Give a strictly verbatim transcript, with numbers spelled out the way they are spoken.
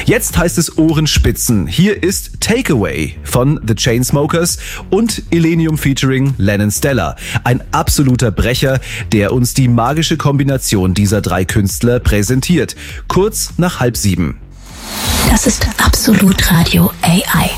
Jetzt heißt es Ohrenspitzen. Hier ist Takeaway von The Chainsmokers und Illenium featuring Lennon Stella. Ein absoluter Brecher, der uns die magische Kombination dieser drei Künstler präsentiert. Kurz nach halb sieben. Das ist Absolut Radio A I.